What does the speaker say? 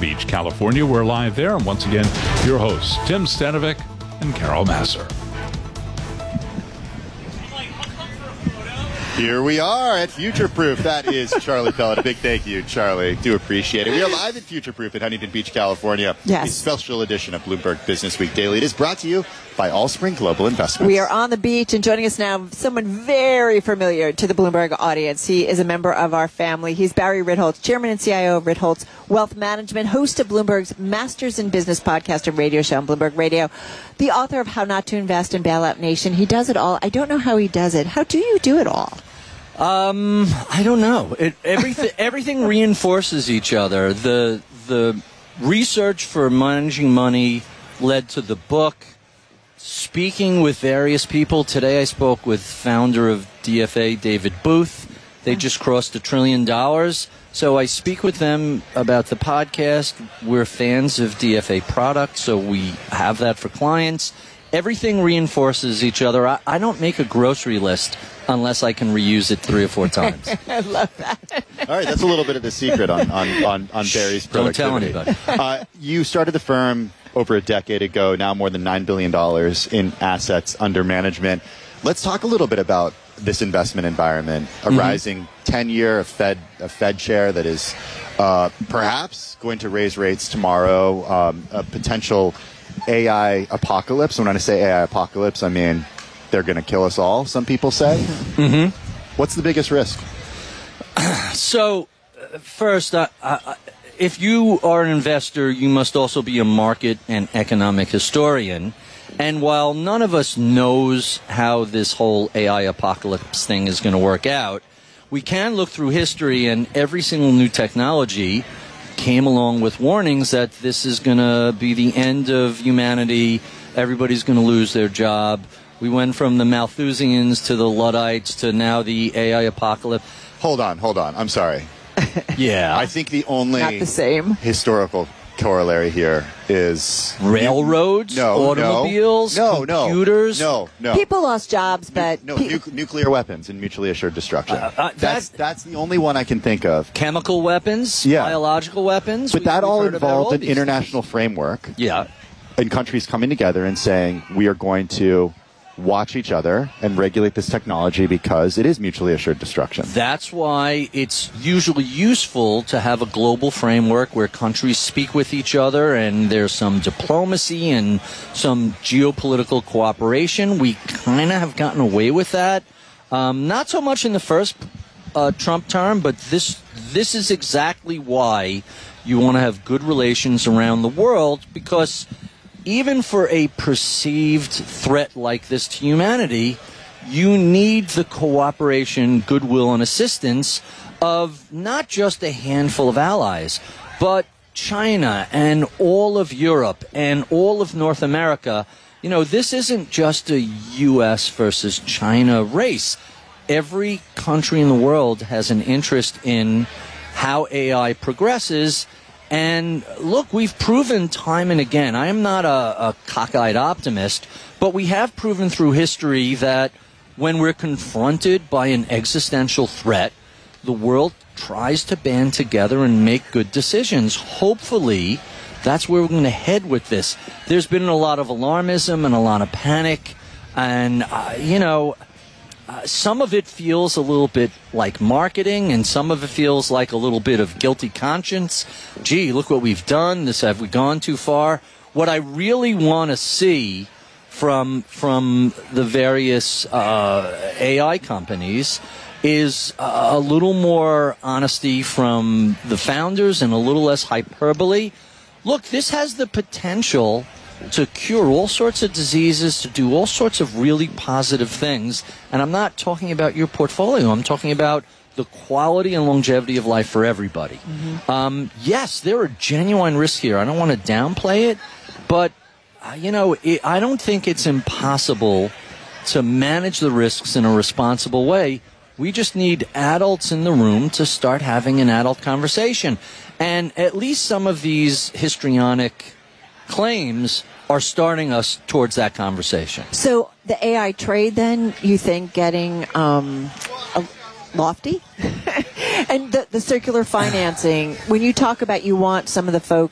Beach, California. We're live there. And once again, your hosts, Tim Stanovic and Carol Masser. Here we are at Future Proof. That is Charlie Pellet. A big thank you, Charlie. Do appreciate it. We are live at Future Proof in Huntington Beach, California. Yes. A special edition of Bloomberg Business Week Daily. It is brought to you by Allspring Global Investments. We are on the beach, and joining us now, someone very familiar to the Bloomberg audience. He is a member of our family. He's Barry Ritholtz, Chairman and CIO of Ritholtz Wealth Management, host of Bloomberg's Masters in Business podcast and radio show on Bloomberg Radio, the author of How Not to Invest in Bailout Nation. He does it all. I don't know how he does it. How do you do it all? I don't know. Everything reinforces each other. The research for managing money led to the book. Speaking with various people. Today I spoke with founder of DFA, David Booth. They just crossed $1 trillion. So I speak with them about the podcast. We're fans of DFA products, so we have that for clients. Everything reinforces each other. I don't make a grocery list unless I can reuse it 3 or 4 times. I love that. All right, that's a little bit of the secret on Barry's productivity. Don't tell anybody. You started the firm over a decade ago, now more than $9 billion in assets under management. Let's talk a little bit about this investment environment. A rising 10-year, a Fed chair that is perhaps going to raise rates tomorrow, a potential AI apocalypse. When I say AI apocalypse, I mean they're going to kill us all, some people say. What's the biggest risk? So, first, if you are an investor, you must also be a market and economic historian. And while none of us knows how this whole AI apocalypse thing is going to work out, we can look through history, and every single new technology came along with warnings that this is going to be the end of humanity. Everybody's going to lose their job. We went from the Malthusians to the Luddites to now the AI apocalypse. Hold on. I'm sorry. Yeah. I think the only Not the same. historical corollary here is railroads, automobiles, computers. No. People lost jobs, but... nuclear weapons and mutually assured destruction. That's the only one I can think of. Chemical weapons, biological weapons. But that all involved an international framework. Yeah. And countries coming together and saying, we are going to watch each other and regulate this technology because it is mutually assured destruction. That's why it's usually useful to have a global framework where countries speak with each other and there's some diplomacy and some geopolitical cooperation. We kind of have gotten away with that. Not so much in the first Trump term, but this is exactly why you want to have good relations around the world, because even for a perceived threat like this to humanity, you need the cooperation, goodwill, and assistance of not just a handful of allies, but China and all of Europe and all of North America. You know, this isn't just a U.S. versus China race. Every country in the world has an interest in how AI progresses. And look, we've proven time and again, I am not a cockeyed optimist, but we have proven through history that when we're confronted by an existential threat, the world tries to band together and make good decisions. Hopefully, that's where we're going to head with this. There's been a lot of alarmism and a lot of panic, and, some of it feels a little bit like marketing, and some of it feels like a little bit of guilty conscience. Gee, look what we've done. Have we gone too far? What I really want to see from the various AI companies is a little more honesty from the founders and a little less hyperbole. Look, this has the potential to cure all sorts of diseases, to do all sorts of really positive things. And I'm not talking about your portfolio. I'm talking about the quality and longevity of life for everybody. Yes, there are genuine risks here. I don't want to downplay it, but, I don't think it's impossible to manage the risks in a responsible way. We just need adults in the room to start having an adult conversation. And at least some of these histrionic claims are starting us towards that conversation. So the AI trade, then, you think getting lofty? And the circular financing, when you talk about you want some of the folks